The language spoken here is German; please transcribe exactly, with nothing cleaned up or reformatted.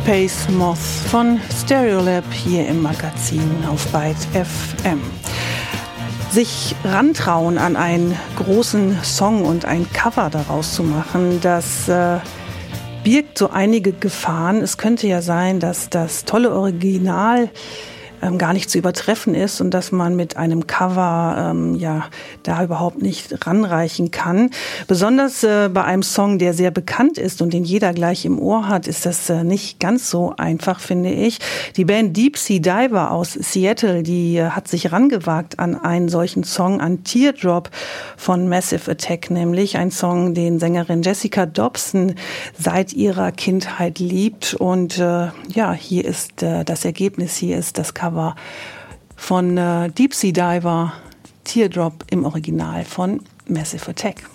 Space Moth von Stereolab hier im Magazin auf Byte F M. Sich rantrauen an einen großen Song und ein Cover daraus zu machen, das äh, birgt so einige Gefahren. Es könnte ja sein, dass das tolle Original ähm, gar nicht zu übertreffen ist und dass man mit einem Cover ähm, ja da überhaupt nicht ranreichen kann. Besonders äh, bei einem Song, der sehr bekannt ist und den jeder gleich im Ohr hat, ist das äh, nicht ganz so einfach, finde ich. Die Band Deep Sea Diver aus Seattle, die äh, hat sich rangewagt an einen solchen Song, an Teardrop von Massive Attack, nämlich ein Song, den Sängerin Jessica Dobson seit ihrer Kindheit liebt. Und äh, ja, hier ist äh, das Ergebnis, hier ist das Cover von äh, Deep Sea Diver, Teardrop im Original von Massive Attack.